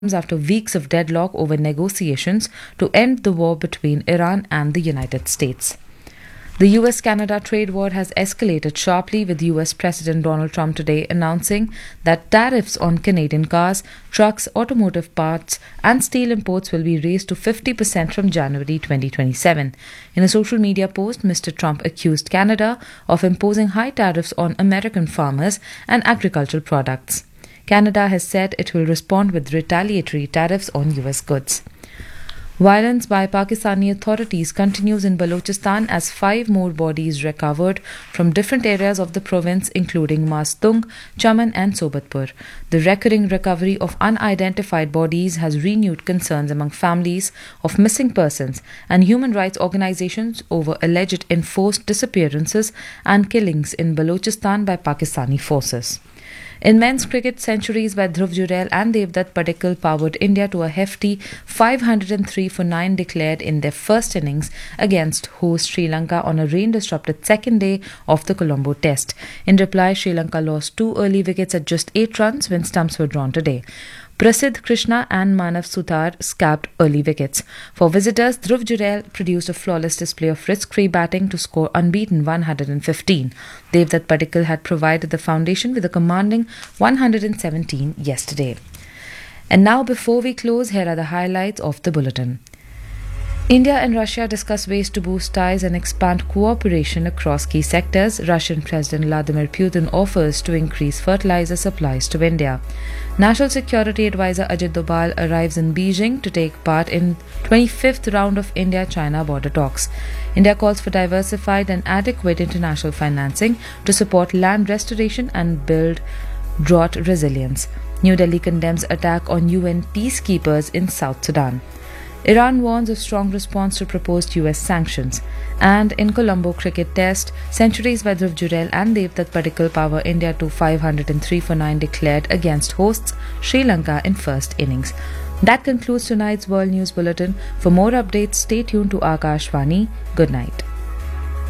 after weeks of deadlock over negotiations to end the war between Iran and the United States. The US-Canada trade war has escalated sharply, with US President Donald Trump today announcing that tariffs on Canadian cars, trucks, automotive parts and steel imports will be raised to 50% from January 2027. In a social media post, Mr. Trump accused Canada of imposing high tariffs on American farmers and agricultural products. Canada has said it will respond with retaliatory tariffs on US goods. Violence by Pakistani authorities continues in Balochistan as 5 more bodies recovered from different areas of the province, including Mastung, Chaman and Sobatpur. The recurring recovery of unidentified bodies has renewed concerns among families of missing persons and human rights organizations over alleged enforced disappearances and killings in Balochistan by Pakistani forces. In men's cricket, centuries by Dhruv Jurel and Devdutt Padikkal powered India to a hefty 503 for 9 declared in their first innings against host Sri Lanka on a rain-disrupted second day of the Colombo Test. In reply, Sri Lanka lost 2 early wickets at just 8 runs when stumps were drawn today. Prasidh Krishna and Manav Sutar scapped early wickets. For visitors, Dhruv Jurel produced a flawless display of risk-free batting to score unbeaten 115. Devdutt Padikkal had provided the foundation with a commanding 117 yesterday. And now, before we close, here are the highlights of the bulletin. India and Russia discuss ways to boost ties and expand cooperation across key sectors. Russian President Vladimir Putin offers to increase fertilizer supplies to India. National Security Advisor Ajit Doval arrives in Beijing to take part in 25th round of India-China border talks. India calls for diversified and adequate international financing to support land restoration and build drought resilience. New Delhi condemns attack on UN peacekeepers in South Sudan. Iran warns of strong response to proposed US sanctions. And in Colombo Cricket Test, centuries by Dhruv Jurel and Devdutt Padikkal power India to 503 for 9 declared against hosts Sri Lanka in first innings. That concludes tonight's World News Bulletin. For more updates, stay tuned to Akashvani. Good night.